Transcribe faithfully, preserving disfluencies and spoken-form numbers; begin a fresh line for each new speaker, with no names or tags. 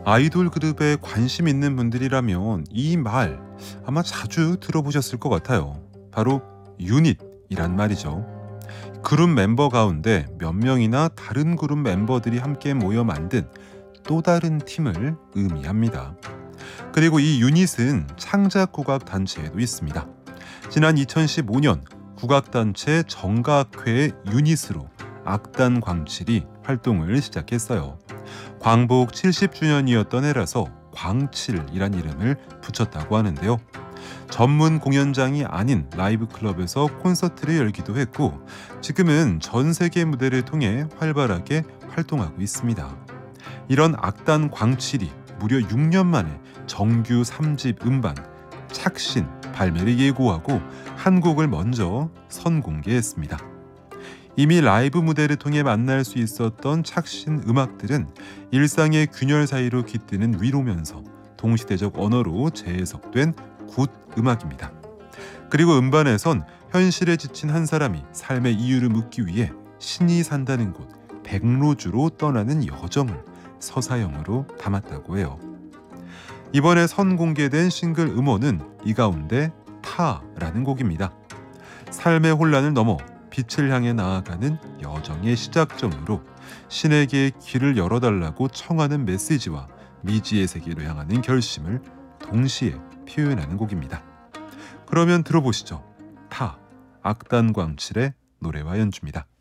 아이돌 그룹에 관심 있는 분들이라면 이 말 아마 자주 들어보셨을 것 같아요. 바로 유닛이란 말이죠. 그룹 멤버 가운데 몇 명이나 다른 그룹 멤버들이 함께 모여 만든 또 다른 팀을 의미합니다. 그리고 이 유닛은 창작 국악 단체에도 있습니다. 지난 이천십오 년 국악단체 정가학회의 유닛으로 악단 광칠이 활동을 시작했어요. 광복 칠십 주년이었던 해라서 광칠이란 이름을 붙였다고 하는데요. 전문 공연장이 아닌 라이브 클럽에서 콘서트를 열기도 했고 지금은 전 세계 무대를 통해 활발하게 활동하고 있습니다. 이런 악단 광칠이 무려 육 년 만에 정규 삼 집 음반 착신 발매를 예고하고 한국을 먼저 선공개했습니다. 이미 라이브 무대를 통해 만날 수 있었던 착신 음악들은 일상의 균열 사이로 깃드는 위로면서 동시대적 언어로 재해석된 굿 음악입니다. 그리고 음반에선 현실에 지친 한 사람이 삶의 이유를 묻기 위해 신이 산다는 곳 백로주로 떠나는 여정을 서사형으로 담았다고 해요. 이번에 선공개된 싱글 음원은 이 가운데 타라는 곡입니다. 삶의 혼란을 넘어 빛을 향해 나아가는 여정의 시작점으로 신에게 길을 열어달라고 청하는 메시지와 미지의 세계로 향하는 결심을 동시에 표현하는 곡입니다. 그러면 들어보시죠. 타, 악단 광칠의 노래와 연주입니다.